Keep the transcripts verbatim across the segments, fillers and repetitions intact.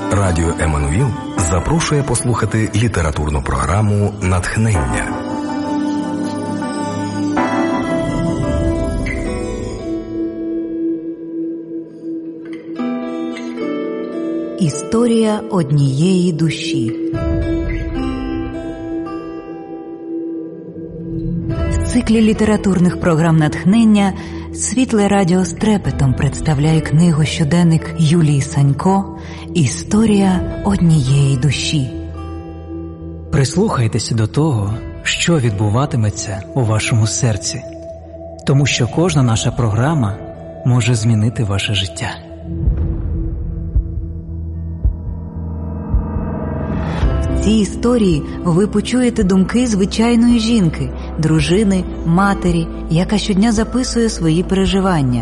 Радіо Еммануїл запрошує послухати літературну програму «Натхнення». Історія однієї душі. В циклі літературних програм «Натхнення» Світле Радіо з трепетом представляє книгу-щоденник Юлії Санько «Історія однієї душі». Прислухайтеся до того, що відбуватиметься у вашому серці, тому що кожна наша програма може змінити ваше життя. В цій історії ви почуєте думки звичайної жінки, дружини, матері, яка щодня записує свої переживання.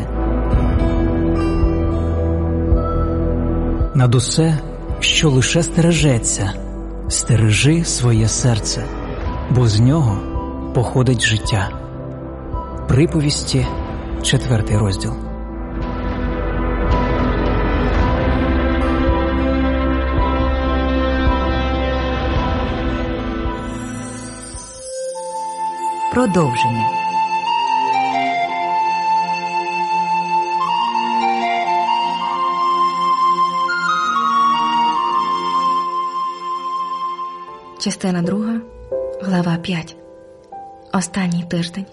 Над усе, що лише стережеться, стережи своє серце, бо з нього походить життя. Приповісті, четвертий розділ. Продовження. Частина друга, глава п'ять. Останній тиждень.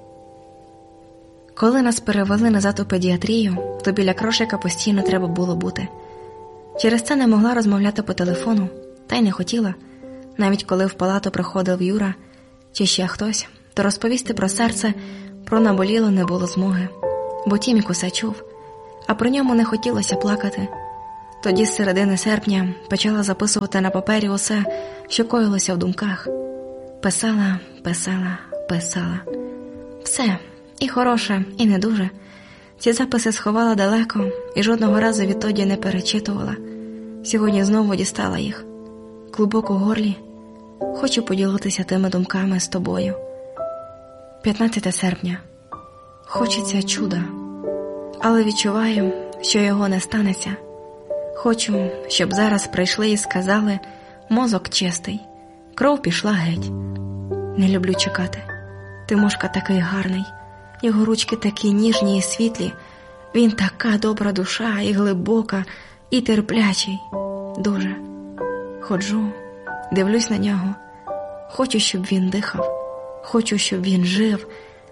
Коли нас перевели назад у педіатрію, то біля Крошика постійно треба було бути. Через це не могла розмовляти по телефону, та й не хотіла. Навіть коли в палату приходив Юра чи ще хтось, то розповісти про серце, про наболіло не було змоги, бо Тімік усе чув, а про ньому не хотілося плакати. Тоді з середини серпня почала записувати на папері усе, що коїлося в думках. Писала, писала, писала. Все, і хороше, і не дуже. Ці записи сховала далеко і жодного разу відтоді не перечитувала. Сьогодні знову дістала їх. Клубок у горлі. Хочу поділитися тими думками з тобою. п'ятнадцяте серпня. Хочеться чуда, але відчуваю, що його не станеться. Хочу, щоб зараз прийшли і сказали: мозок чистий, кров пішла геть. Не люблю чекати. Тимошка такий гарний, його ручки такі ніжні і світлі. Він така добра душа і глибока, і терплячий. Дуже. Ходжу, дивлюсь на нього. Хочу, щоб він дихав. Хочу, щоб він жив.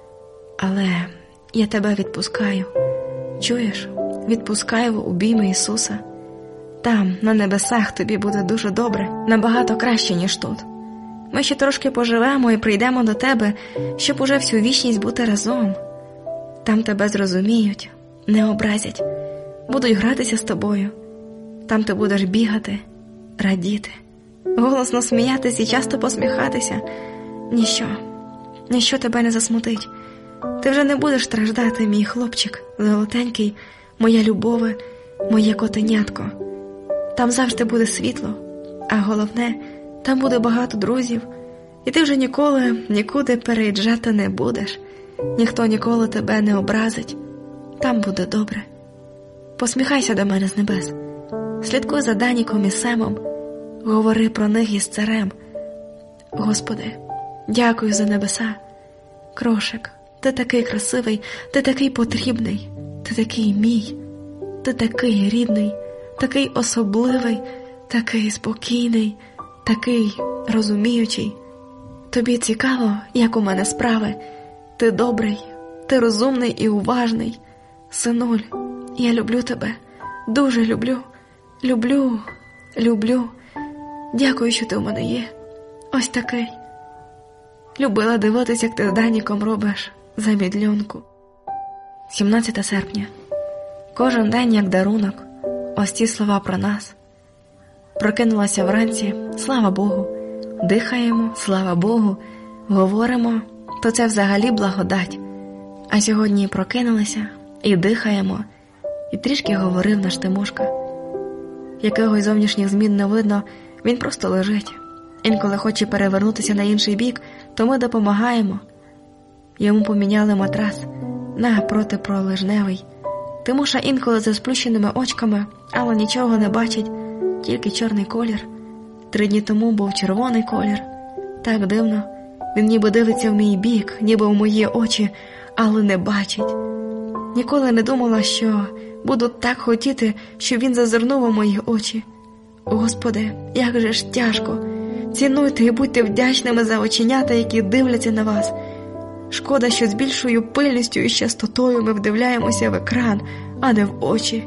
Але я тебе відпускаю. Чуєш? Відпускаю в обійми Ісуса. Там, на небесах, тобі буде дуже добре, набагато краще, ніж тут. Ми ще трошки поживемо і прийдемо до тебе, щоб уже всю вічність бути разом. Там тебе зрозуміють, не образять, будуть гратися з тобою. Там ти будеш бігати, радіти, голосно сміятися і часто посміхатися. Ніщо, ніщо тебе не засмутить. Ти вже не будеш страждати, мій хлопчик, золотенький, моя любове, моє котенятко. Там завжди буде світло, а головне, там буде багато друзів, і ти вже ніколи нікуди переїжджати не будеш. Ніхто ніколи тебе не образить. Там буде добре. Посміхайся до мене з небес. Слідкуй за Даніком і Семом. Говори про них із царем. Господи, дякую за небеса. Крошик, ти такий красивий, ти такий потрібний, ти такий мій, ти такий рідний, такий особливий, такий спокійний, такий розуміючий. Тобі цікаво, як у мене справи. Ти добрий, ти розумний і уважний. Синуль, я люблю тебе, дуже люблю, люблю, люблю. Дякую, що ти у мене є. Ось такий. Любила дивитися, як ти з Даніком робиш замідльонку. сімнадцяте серпня. Кожен день як дарунок. Ось ці слова про нас. Прокинулася вранці, слава Богу. Дихаємо, слава Богу. Говоримо, то це взагалі благодать. А сьогодні прокинулися і дихаємо. І трішки говорив наш Тимошка. Якогось зовнішніх змін не видно, він просто лежить. Інколи хоче перевернутися на інший бік, то ми допомагаємо. Йому поміняли матрас на протипролежневий. Тимоша інколи за сплющеними очками, але нічого не бачить. тільки чорний колір. Три дні тому був червоний колір. Так дивно. Він ніби дивиться в мій бік, ніби в мої очі, але не бачить. Ніколи не думала, що буду так хотіти, щоб він зазирнув у мої очі. Господи, як же ж тяжко. Цінуйте і будьте вдячними за оченята, які дивляться на вас. Шкода, що з більшою пильністю і частотою ми вдивляємося в екран, а не в очі.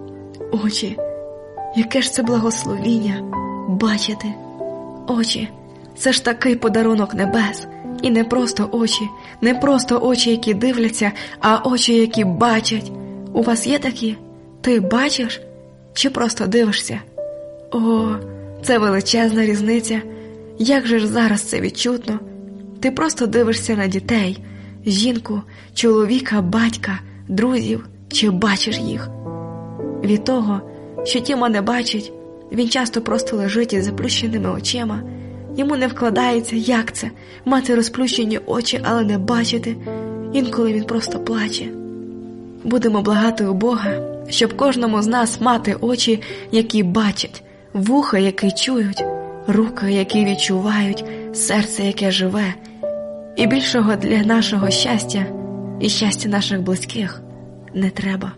Очі. Яке ж це благословіння бачити. Очі. Це ж такий подарунок небес. І не просто очі, не просто очі, які дивляться, а очі, які бачать. У вас є такі? Ти бачиш? Чи просто дивишся? О, це величезна різниця. Як же ж зараз це відчутно? Ти просто дивишся на дітей, жінку, чоловіка, батька, друзів, чи бачиш їх? Від того, що Тіма не бачить, він часто просто лежить із заплющеними очима. Йому не вкладається, як це – мати розплющені очі, але не бачити. Інколи він просто плаче. Будемо благати у Бога, щоб кожному з нас мати очі, які бачать, вуха, які чують, руки, які відчувають, серце, яке живе. І більшого для нашого щастя і щастя наших близьких не треба.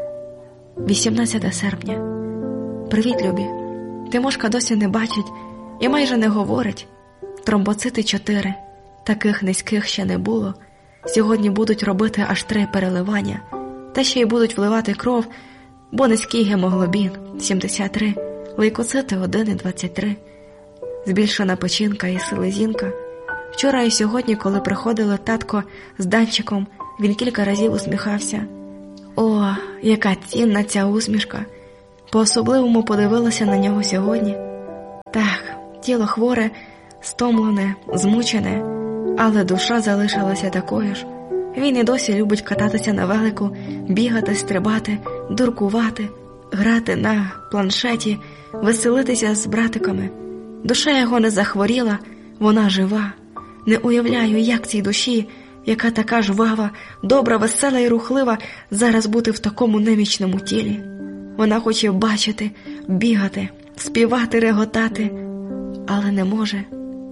вісімнадцяте серпня. Привіт, любі. Тимошка досі не бачить і майже не говорить. Тромбоцити чотири. Таких низьких ще не було. Сьогодні будуть робити аж три переливання. Та ще й будуть вливати кров, бо низький гемоглобін – сімдесят три, лейкоцити – один і двадцять три. Збільшена печінка і селезінка. Вчора і сьогодні, коли приходили татко з Данчиком, він кілька разів усміхався. О, яка цінна ця усмішка! По-особливому подивилася на нього сьогодні. Так, тіло хворе, стомлене, змучене, але душа залишилася такою ж. Він і досі любить кататися на велику, бігати, стрибати, дуркувати, грати на планшеті, веселитися з братиками. Душа його не захворіла, вона жива. Не уявляю, як цій душі, яка така жвава, добра, весела і рухлива, зараз бути в такому немічному тілі. Вона хоче бачити, бігати, співати, реготати, але не може.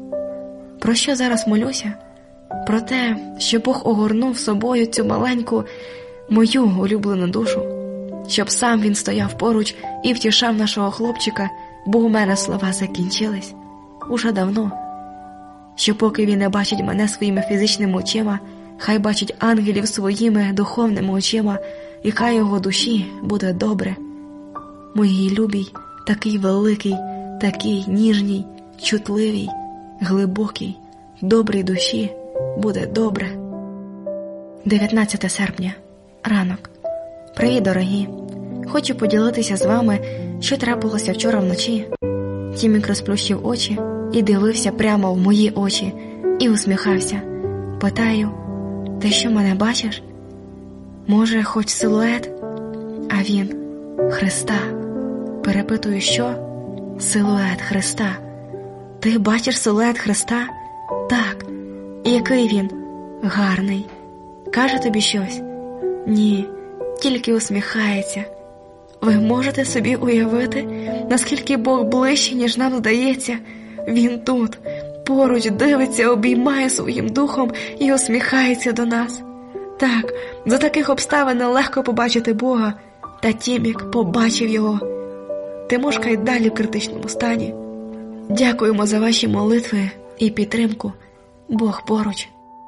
Про що зараз молюся? Про те, що Бог огорнув собою цю маленьку, мою улюблену душу, щоб сам він стояв поруч і втішав нашого хлопчика, бо у мене слова закінчились уже давно. Що поки він не бачить мене своїми фізичними очима, хай бачить ангелів своїми духовними очима, і хай його душі буде добре. Моїй любій, такий великий, такий ніжній, чутливій, глибокій, добрій душі буде добре. дев'ятнадцяте серпня. Ранок. Привіт, дорогі. Хочу поділитися з вами, що трапилося вчора вночі. Тімік розплющив очі і дивився прямо в мої очі і усміхався. Питаю: ти що, мене бачиш? Може, хоч силует? А він: Христа. Перепитую, що? Силует Христа. Ти бачиш силует Христа? Так. І який він? Гарний. Каже тобі щось? Ні, тільки усміхається. Ви можете собі уявити, наскільки Бог ближче, ніж нам здається? Він тут, поруч, дивиться, обіймає своїм духом і усміхається до нас. Так, за таких обставин нелегко побачити Бога, та Тімік побачив його. Тимошка й далі в критичному стані. Дякуємо за ваші молитви і підтримку. Бог поруч.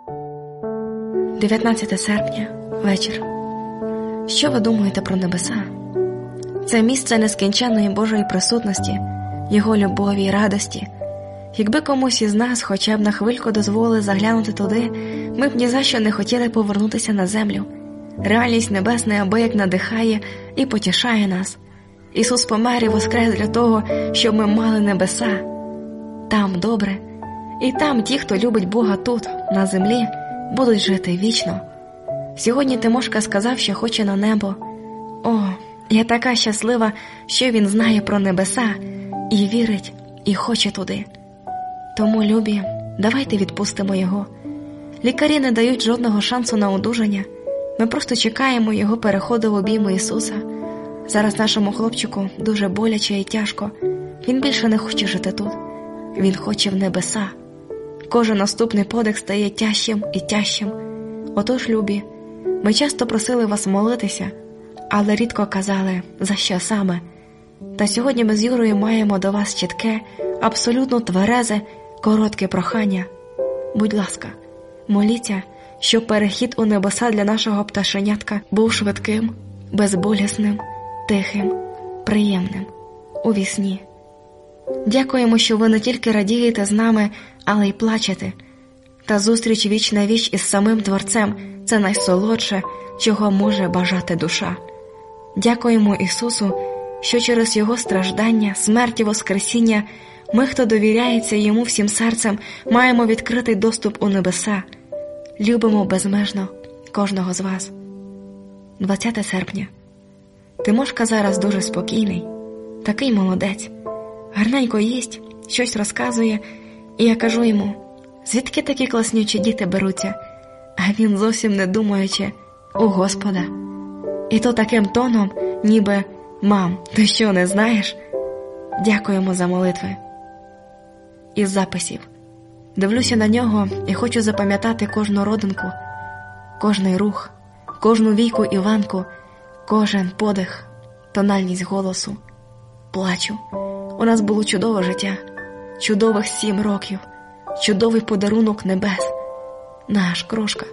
дев'ятнадцяте серпня. Вечір. Що ви думаєте про небеса? Це місце нескінченної Божої присутності, Його любові і радості. Якби комусь із нас хоча б на хвильку дозволили заглянути туди, ми б ні за що не хотіли повернутися на землю. Реальність небес неабияк надихає і потішає нас. Ісус помер і воскрес для того, щоб ми мали небеса. Там добре. І там ті, хто любить Бога тут, на землі, будуть жити вічно. Сьогодні Тимошка сказав, що хоче на небо. О, я така щаслива, що він знає про небеса, і вірить, і хоче туди. Тому, любі, давайте відпустимо його. Лікарі не дають жодного шансу на одужання. Ми просто чекаємо його переходу в обійми Ісуса. Зараз нашому хлопчику дуже боляче і тяжко. Він більше не хоче жити тут. Він хоче в небеса. Кожен наступний подих стає тяжчим і тяжчим. Отож, любі, ми часто просили вас молитися, але рідко казали, за що саме. Та сьогодні ми з Юрою маємо до вас чітке, абсолютно тверезе, коротке прохання. Будь ласка, моліться, щоб перехід у небеса для нашого пташенятка був швидким, безболісним, тихим, приємним, у вісні. Дякуємо, що ви не тільки радієте з нами, але й плачете. Та зустріч віч на віч із самим Творцем – це найсолодше, чого може бажати душа. Дякуємо Ісусу, що через Його страждання, смерть і воскресіння ми, хто довіряється Йому всім серцем, маємо відкритий доступ у небеса. Любимо безмежно кожного з вас. двадцяте серпня. Тимошка зараз дуже спокійний, такий молодець. Гарненько їсть, щось розказує, і я кажу йому, звідки такі класнючі діти беруться? А він зовсім не думаючи, у Господа. І то таким тоном, ніби, мам, ти що, не знаєш? Дякуємо за молитви. Із записів. Дивлюся на нього і хочу запам'ятати кожну родинку, кожний рух, кожну війку і ванку, кожен подих, тональність голосу. Плачу. У нас було чудове життя, чудових сім років, чудовий подарунок небес. Наш крошка,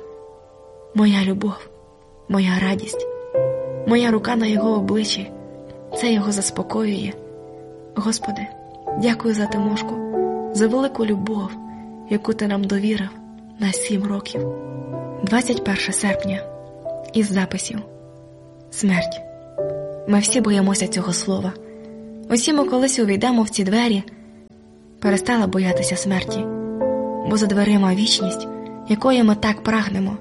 моя любов, моя радість, моя рука на його обличчі, це його заспокоює. Господи, дякую за Тимошку, за велику любов, яку ти нам довірив на сім років. двадцять перше серпня. Із записів. Смерть. Ми всі боїмося цього слова. Усі ми колись увійдемо в ці двері. Перестала боятися смерті, бо за дверима вічність, якої ми так прагнемо.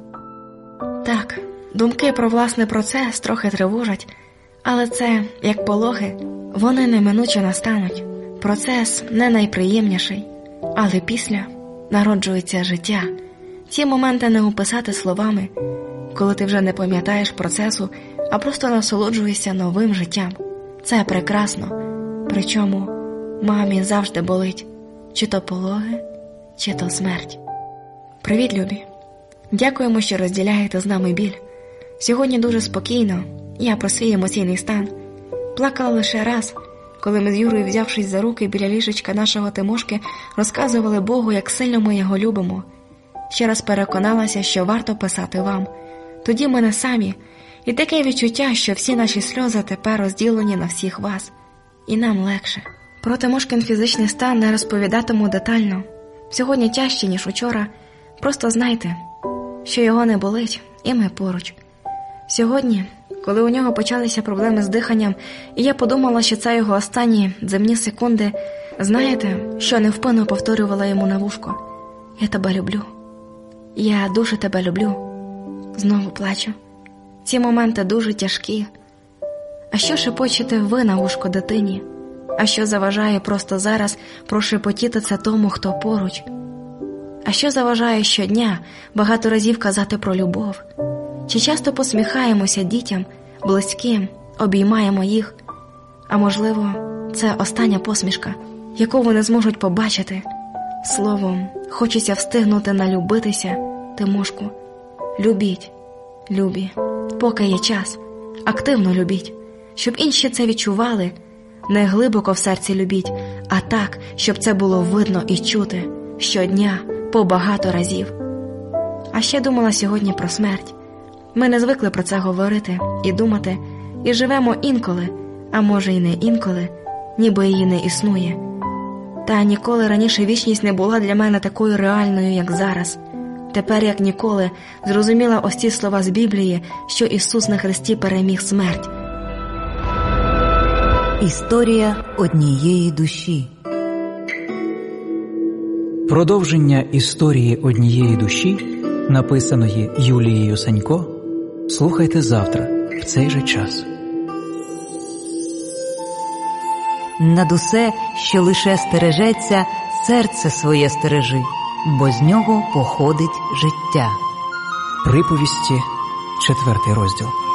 Так, думки про власний процес трохи тривожать, але це, як пологи, вони неминуче настануть. Процес не найприємніший, але після народжується життя. Ці моменти не описати словами, коли ти вже не пам'ятаєш процесу, а просто насолоджуєшся новим життям. Це прекрасно. Причому мамі завжди болить, чи то пологи, чи то смерть. Привіт, любі! Дякуємо, що розділяєте з нами біль. Сьогодні дуже спокійно, я про свій емоційний стан. Плакала лише раз, коли ми з Юрою, взявшись за руки біля ліжечка нашого Тимошки, розказували Богу, як сильно ми його любимо. Ще раз переконалася, що варто писати вам. Тоді ми не самі, і таке відчуття, що всі наші сльози тепер розділені на всіх вас. І нам легше. Про Тимошкин фізичний стан не розповідатиму детально. Сьогодні тяжче, ніж учора. Просто знайте, що його не болить, і ми поруч. Сьогодні, коли у нього почалися проблеми з диханням, і я подумала, що це його останні земні секунди, знаєте, що невпинно повторювала йому на вушко? Я тебе люблю. Я дуже тебе люблю. Знову плачу. Ці моменти дуже тяжкі. А що шепочете ви на вушко дитині? А що заважає просто зараз прошепотіти це тому, хто поруч? А що заважає щодня багато разів казати про любов? Чи часто посміхаємося дітям, близьким, обіймаємо їх? А можливо, це остання посмішка, яку вони зможуть побачити? Словом, хочеться встигнути налюбитися, Тимошку. Любіть, любі, поки є час, активно любіть, щоб інші це відчували. Не глибоко в серці любіть, а так, щоб це було видно і чути щодня, по багато разів. А ще думала сьогодні про смерть. Ми не звикли про це говорити і думати, і живемо інколи, а може і не інколи, ніби її не існує. Та ніколи раніше вічність не була для мене такою реальною, як зараз. Тепер, як ніколи, зрозуміла ось ці слова з Біблії, що Ісус на хресті переміг смерть. Історія однієї душі. Продовження історії однієї душі, написаної Юлією Санько, слухайте завтра, в цей же час. Над усе, що лише стережеться, серце своє стережи, бо з нього походить життя. Приповісті, четвертий розділ.